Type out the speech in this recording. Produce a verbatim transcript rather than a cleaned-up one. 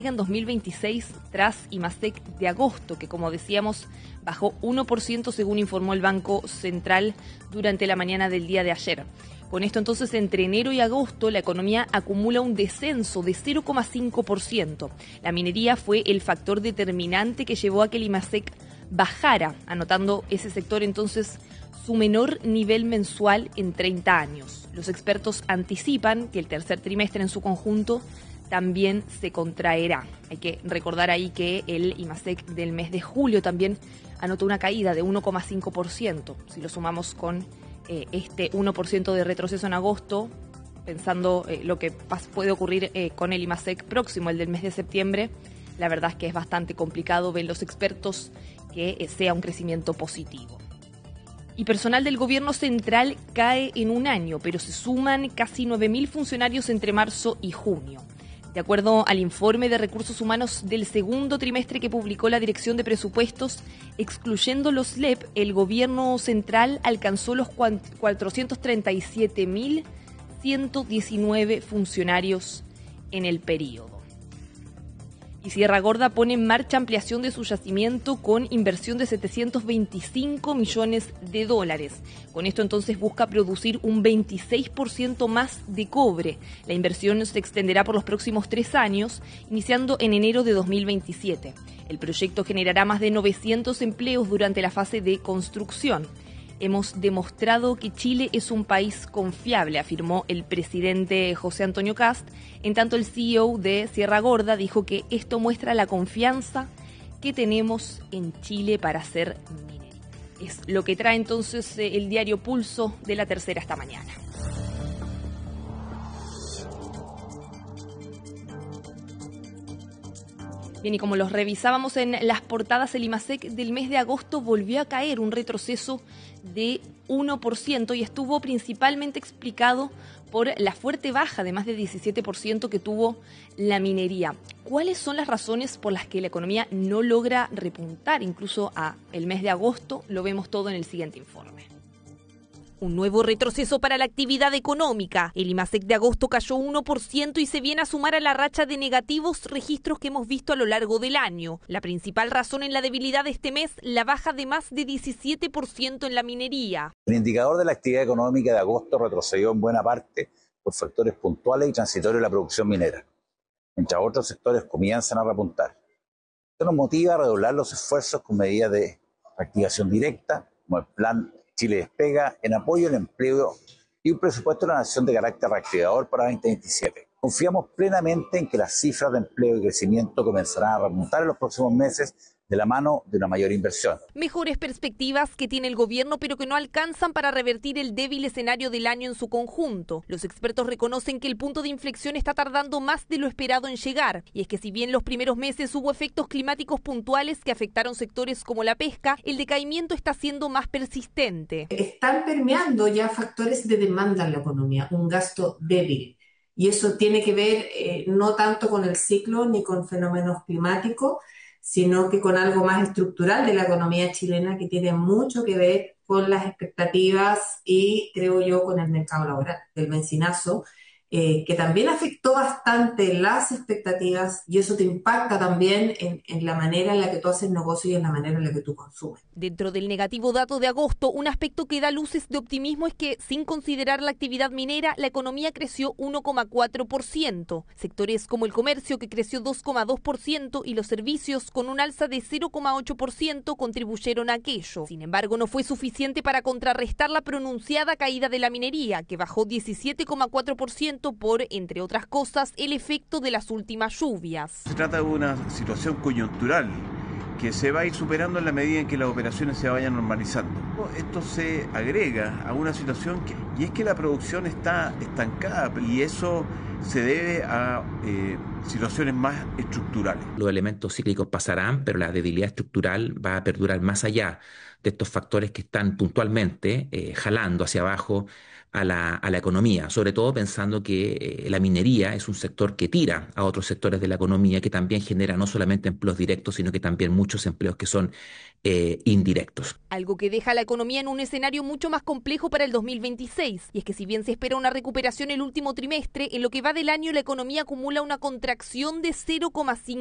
en dos mil veintiséis tras IMASEC de agosto, que como decíamos bajó uno por ciento según informó el Banco Central durante la mañana del día de ayer. Con esto entonces entre enero y agosto la economía acumula un descenso de cero coma cinco por ciento. La minería fue el factor determinante que llevó a que el IMASEC bajara, anotando ese sector entonces su menor nivel mensual en treinta años. Los expertos anticipan que el tercer trimestre en su conjunto también se contraerá. Hay que recordar ahí que el IMASEC del mes de julio también anotó una caída de uno coma cinco por ciento. Si lo sumamos con eh, este uno por ciento de retroceso en agosto, pensando eh, lo que puede ocurrir eh, con el IMASEC próximo, el del mes de septiembre, la verdad es que es bastante complicado, ven los expertos, que eh, sea un crecimiento positivo. Y personal del gobierno central cae en un año, pero se suman casi nueve mil funcionarios entre marzo y junio. De acuerdo al informe de recursos humanos del segundo trimestre que publicó la Dirección de Presupuestos, excluyendo los L E P, el gobierno central alcanzó los cuatrocientos treinta y siete mil ciento diecinueve funcionarios en el periodo. Y Sierra Gorda pone en marcha ampliación de su yacimiento con inversión de setecientos veinticinco millones de dólares. Con esto entonces busca producir un veintiséis por ciento más de cobre. La inversión se extenderá por los próximos tres años, iniciando en enero de dos mil veintisiete. El proyecto generará más de novecientos empleos durante la fase de construcción. Hemos demostrado que Chile es un país confiable, afirmó el presidente José Antonio Kast. En tanto, el C E O de Sierra Gorda dijo que esto muestra la confianza que tenemos en Chile para hacer minería. Es lo que trae entonces el diario Pulso de La Tercera esta mañana. Bien, y como los revisábamos en las portadas, el IMASEC del mes de agosto volvió a caer, un retroceso de uno por ciento, y estuvo principalmente explicado por la fuerte baja de más de diecisiete por ciento que tuvo la minería. ¿Cuáles son las razones por las que la economía no logra repuntar incluso a el mes de agosto? Lo vemos todo en el siguiente informe. Un nuevo retroceso para la actividad económica. El IMASEC de agosto cayó uno por ciento y se viene a sumar a la racha de negativos registros que hemos visto a lo largo del año. La principal razón en la debilidad de este mes, la baja de más de diecisiete por ciento en la minería. El indicador de la actividad económica de agosto retrocedió en buena parte por factores puntuales y transitorios de la producción minera, mientras otros sectores comienzan a repuntar. Esto nos motiva a redoblar los esfuerzos con medidas de reactivación directa, como el plan Chile Despega, en apoyo al empleo y un presupuesto de la nación de carácter reactivador para veinte veintisiete. Confiamos plenamente en que las cifras de empleo y crecimiento comenzarán a remontar en los próximos meses de la mano de una mayor inversión. Mejores perspectivas que tiene el gobierno, pero que no alcanzan para revertir el débil escenario del año en su conjunto. Los expertos reconocen que el punto de inflexión está tardando más de lo esperado en llegar. Y es que si bien los primeros meses hubo efectos climáticos puntuales que afectaron sectores como la pesca, el decaimiento está siendo más persistente. Están permeando ya factores de demanda en la economía, un gasto débil. Y eso tiene que ver eh, no tanto con el ciclo ni con fenómenos climáticos, sino que con algo más estructural de la economía chilena que tiene mucho que ver con las expectativas y, creo yo, con el mercado laboral, del bencinazo, eh, que también afectó bastante las expectativas, y eso te impacta también en, en la manera en la que tú haces negocio y en la manera en la que tú consumes. Dentro del negativo dato de agosto, un aspecto que da luces de optimismo es que, sin considerar la actividad minera, la economía creció uno coma cuatro por ciento. Sectores como el comercio, que creció dos coma dos por ciento, y los servicios, con un alza de cero coma ocho por ciento, contribuyeron a aquello. Sin embargo, no fue suficiente para contrarrestar la pronunciada caída de la minería, que bajó diecisiete coma cuatro por ciento por, entre otras cosas, el efecto de las últimas lluvias. Se trata de una situación coyuntural que se va a ir superando en la medida en que las operaciones se vayan normalizando. Esto se agrega a una situación que, y es que la producción está estancada, y eso se debe a eh, situaciones más estructurales. Los elementos cíclicos pasarán, pero la debilidad estructural va a perdurar más allá de estos factores que están puntualmente eh, jalando hacia abajo a la, a la economía, sobre todo pensando que eh, la minería es un sector que tira a otros sectores de la economía, que también genera no solamente empleos directos, sino que también muchos empleos que son eh, indirectos. Algo que deja a la economía en un escenario mucho más complejo para el dos mil veintiséis, y es que si bien se espera una recuperación el último trimestre, en lo que va del año la economía acumula una contracción contracción de cero coma cinco